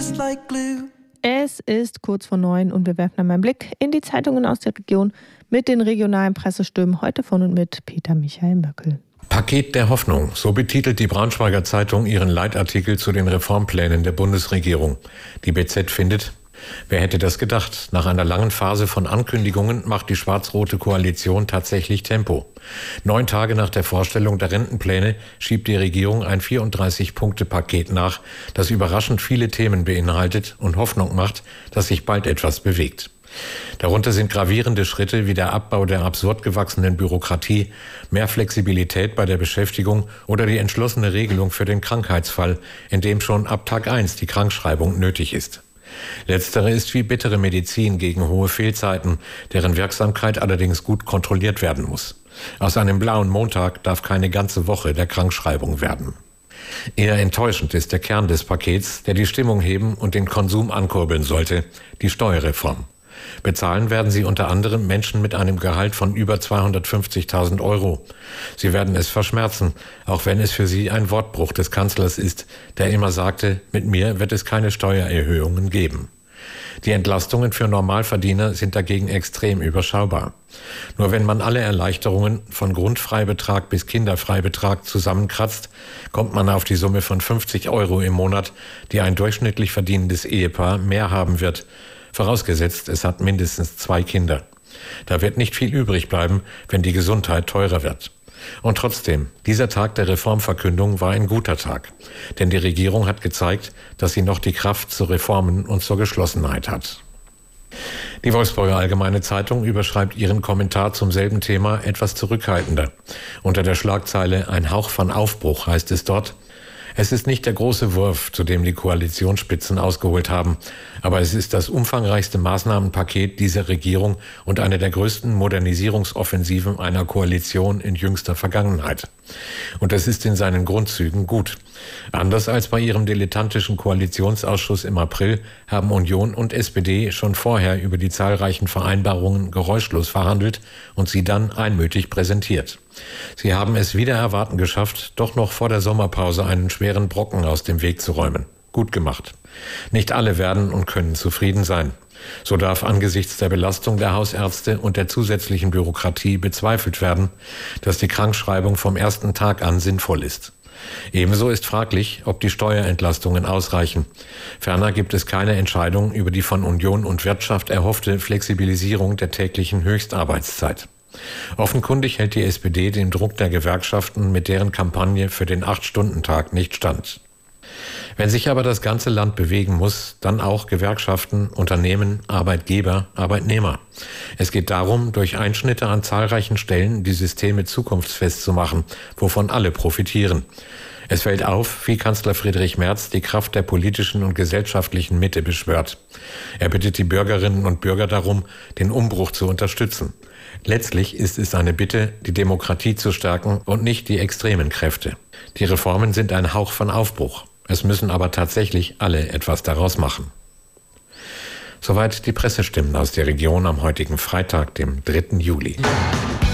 just like glue. Es ist kurz vor 9 und wir werfen einmal einen Blick in die Zeitungen aus der Region mit den regionalen Pressestimmen. Heute von und mit Peter Michael Möckel. Paket der Hoffnung, so betitelt die Braunschweiger Zeitung ihren Leitartikel zu den Reformplänen der Bundesregierung. Die BZ findet: Wer hätte das gedacht? Nach einer langen Phase von Ankündigungen macht die schwarz-rote Koalition tatsächlich Tempo. 9 Tage nach der Vorstellung der Rentenpläne schiebt die Regierung ein 34-Punkte-Paket nach, das überraschend viele Themen beinhaltet und Hoffnung macht, dass sich bald etwas bewegt. Darunter sind gravierende Schritte wie der Abbau der absurd gewachsenen Bürokratie, mehr Flexibilität bei der Beschäftigung oder die entschlossene Regelung für den Krankheitsfall, in dem schon ab Tag 1 die Krankschreibung nötig ist. Letztere ist wie bittere Medizin gegen hohe Fehlzeiten, deren Wirksamkeit allerdings gut kontrolliert werden muss. Aus einem blauen Montag darf keine ganze Woche der Krankschreibung werden. Eher enttäuschend ist der Kern des Pakets, der die Stimmung heben und den Konsum ankurbeln sollte: die Steuerreform. Bezahlen werden sie unter anderem Menschen mit einem Gehalt von über 250.000 Euro. Sie werden es verschmerzen, auch wenn es für sie ein Wortbruch des Kanzlers ist, der immer sagte, mit mir wird es keine Steuererhöhungen geben. Die Entlastungen für Normalverdiener sind dagegen extrem überschaubar. Nur wenn man alle Erleichterungen von Grundfreibetrag bis Kinderfreibetrag zusammenkratzt, kommt man auf die Summe von 50 Euro im Monat, die ein durchschnittlich verdienendes Ehepaar mehr haben wird, vorausgesetzt, es hat mindestens 2 Kinder. Da wird nicht viel übrig bleiben, wenn die Gesundheit teurer wird. Und trotzdem, dieser Tag der Reformverkündung war ein guter Tag. Denn die Regierung hat gezeigt, dass sie noch die Kraft zu Reformen und zur Geschlossenheit hat. Die Wolfsburger Allgemeine Zeitung überschreibt ihren Kommentar zum selben Thema etwas zurückhaltender. Unter der Schlagzeile "Ein Hauch von Aufbruch" heißt es dort: Es ist nicht der große Wurf, zu dem die Koalitionsspitzen ausgeholt haben, aber es ist das umfangreichste Maßnahmenpaket dieser Regierung und eine der größten Modernisierungsoffensiven einer Koalition in jüngster Vergangenheit. Und es ist in seinen Grundzügen gut. Anders als bei ihrem dilettantischen Koalitionsausschuss im April haben Union und SPD schon vorher über die zahlreichen Vereinbarungen geräuschlos verhandelt und sie dann einmütig präsentiert. Sie haben es wider Erwarten geschafft, doch noch vor der Sommerpause einen schweren Brocken aus dem Weg zu räumen. Gut gemacht. Nicht alle werden und können zufrieden sein. So darf angesichts der Belastung der Hausärzte und der zusätzlichen Bürokratie bezweifelt werden, dass die Krankschreibung vom ersten Tag an sinnvoll ist. Ebenso ist fraglich, ob die Steuerentlastungen ausreichen. Ferner gibt es keine Entscheidung über die von Union und Wirtschaft erhoffte Flexibilisierung der täglichen Höchstarbeitszeit. Offenkundig hält die SPD dem Druck der Gewerkschaften mit deren Kampagne für den 8-Stunden-Tag nicht stand. Wenn sich aber das ganze Land bewegen muss, dann auch Gewerkschaften, Unternehmen, Arbeitgeber, Arbeitnehmer. Es geht darum, durch Einschnitte an zahlreichen Stellen die Systeme zukunftsfest zu machen, wovon alle profitieren. Es fällt auf, wie Kanzler Friedrich Merz die Kraft der politischen und gesellschaftlichen Mitte beschwört. Er bittet die Bürgerinnen und Bürger darum, den Umbruch zu unterstützen. Letztlich ist es eine Bitte, die Demokratie zu stärken und nicht die extremen Kräfte. Die Reformen sind ein Hauch von Aufbruch. Es müssen aber tatsächlich alle etwas daraus machen. Soweit die Pressestimmen aus der Region am heutigen Freitag, dem 3. Juli.